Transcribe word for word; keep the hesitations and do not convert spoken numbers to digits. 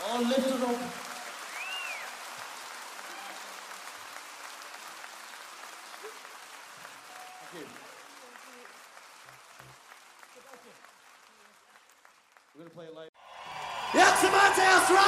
All lift it up. Okay. We're gonna play it live. Jak se máte, Astra?